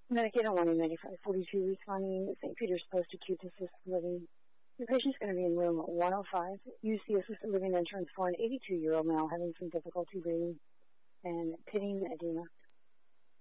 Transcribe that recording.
Medicaid on 19542 responding St. Peter's Post-Acute Assisted Living. Your patient's going to be in room 105. Use the assisted living entrance for an 82-year-old male having some difficulty breathing and pitting edema.